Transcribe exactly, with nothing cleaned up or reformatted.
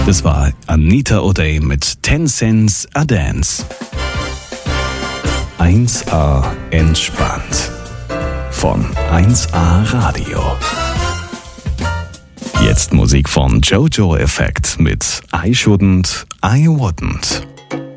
Das war Anita O'Day mit ten Cents a Dance. eins A entspannt. Von eins A Radio. Jetzt Musik von Jojo Effect mit I Shouldn't, I Wouldn't.